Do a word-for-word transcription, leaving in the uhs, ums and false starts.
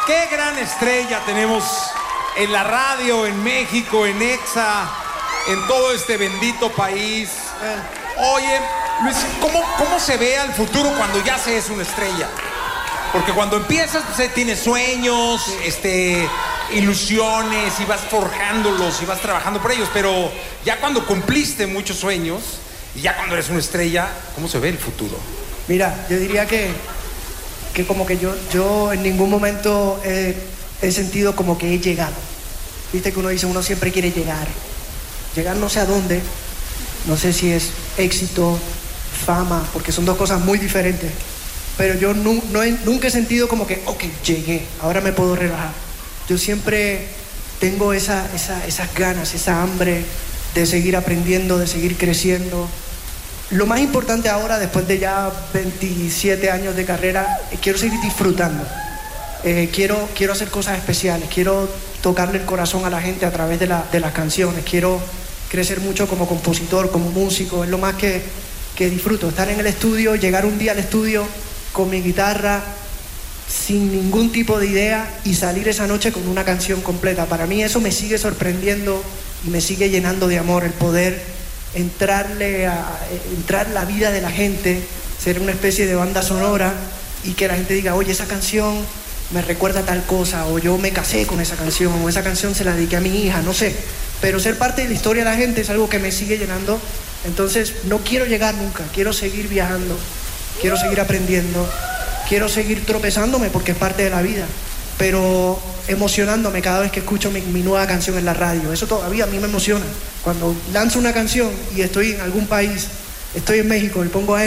Qué gran estrella tenemos en la radio, en México, en Exa, en todo este bendito país. Oye, Luis, ¿cómo, cómo se ve al futuro cuando ya se es una estrella? Porque cuando empiezas, pues, tienes sueños, este, ilusiones, y vas forjándolos y vas trabajando por ellos. Pero ya cuando cumpliste muchos sueños, y ya cuando eres una estrella, ¿cómo se ve el futuro? Mira, yo diría que, que como que yo, yo en ningún momento he, he sentido como que he llegado. Viste que uno dice, uno siempre quiere llegar. Llegar no sé a dónde, no sé si es éxito, fama, porque son dos cosas muy diferentes. Pero yo no, no he, nunca he sentido como que, ok, llegué, ahora me puedo relajar. Yo siempre tengo esa, esa, esas ganas, esa hambre de seguir aprendiendo, de seguir creciendo. Lo más importante ahora, después de ya veintisiete años de carrera, eh, quiero seguir disfrutando. Eh, quiero, quiero hacer cosas especiales, quiero tocarle el corazón a la gente a través de, la, de las canciones, quiero crecer mucho como compositor, como músico, es lo más que, que disfruto, estar en el estudio, llegar un día al estudio con mi guitarra, sin ningún tipo de idea, y salir esa noche con una canción completa. Para mí eso me sigue sorprendiendo y me sigue llenando de amor, el poder entrarle a, entrar la vida de la gente, ser una especie de banda sonora y que la gente diga, oye, esa canción me recuerda a tal cosa, o yo me casé con esa canción, o esa canción se la dediqué a mi hija, no sé. Pero ser parte de la historia de la gente es algo que me sigue llenando. Entonces no quiero llegar nunca, quiero seguir viajando, quiero seguir aprendiendo, quiero seguir tropezándome porque es parte de la vida, pero emocionándome cada vez que escucho mi, mi nueva canción en la radio. Eso todavía a mí me emociona. Cuando lanzo una canción y estoy en algún país, estoy en México y pongo a